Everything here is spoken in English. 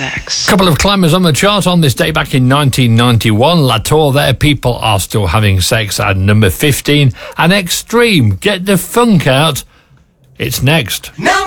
sex. Couple of climbers on the chart on this day back in 1991. La Tour, there, People Are Still Having Sex at number 15. And Extreme, Get the Funk Out. It's next. Now